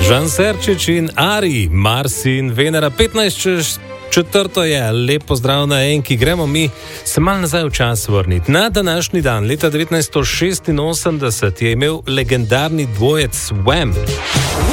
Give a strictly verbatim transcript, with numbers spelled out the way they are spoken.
Žan Serčič in Ari, Mars in Venera, petnajst čez četrto je, lepo zdrav na enki, gremo mi se mal nazaj v čas vrniti. Na današnji dan, leta devetnajststo šestinosemdeset, je imel legendarni dvojec Wham!